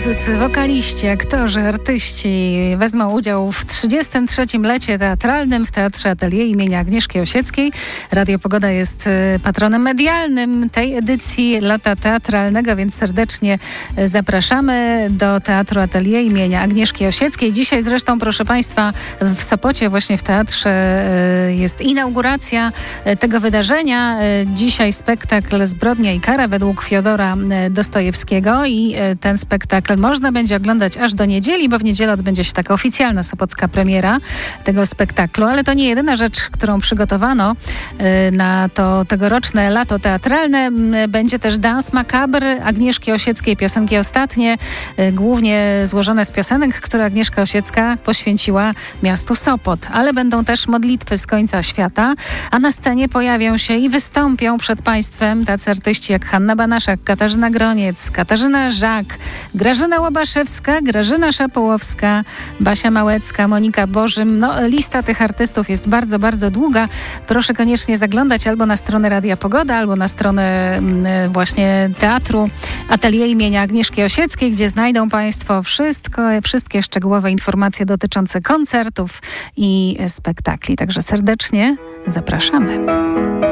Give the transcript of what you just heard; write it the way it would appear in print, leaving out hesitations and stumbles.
Muzycy, wokaliści, aktorzy, artyści wezmą udział w 33. lecie teatralnym w Teatrze Atelier imienia Agnieszki Osieckiej. Radio Pogoda jest patronem medialnym tej edycji lata teatralnego, więc serdecznie zapraszamy do Teatru Atelier imienia Agnieszki Osieckiej. Dzisiaj zresztą, proszę Państwa, w Sopocie właśnie w teatrze jest inauguracja tego wydarzenia. Dzisiaj spektakl Zbrodnia i kara według Fiodora Dostojewskiego i ten spektakl można będzie oglądać aż do niedzieli, bo w niedzielę odbędzie się taka oficjalna sopocka premiera tego spektaklu, ale to nie jedyna rzecz, którą przygotowano na to tegoroczne lato teatralne. Będzie też Dans Macabre Agnieszki Osieckiej, piosenki ostatnie, głównie złożone z piosenek, które Agnieszka Osiecka poświęciła miastu Sopot, ale będą też modlitwy z końca świata, a na scenie pojawią się i wystąpią przed Państwem tacy artyści jak Hanna Banaszak, Katarzyna Groniec, Katarzyna Żak, Grażyna Łobaszewska, Grażyna Szapołowska, Basia Małecka, Monika Bożym. Lista tych artystów jest bardzo, bardzo długa. Proszę koniecznie zaglądać albo na stronę Radia Pogoda, albo na stronę właśnie Teatru Atelier imienia Agnieszki Osieckiej, gdzie znajdą Państwo wszystkie szczegółowe informacje dotyczące koncertów i spektakli. Także serdecznie zapraszamy.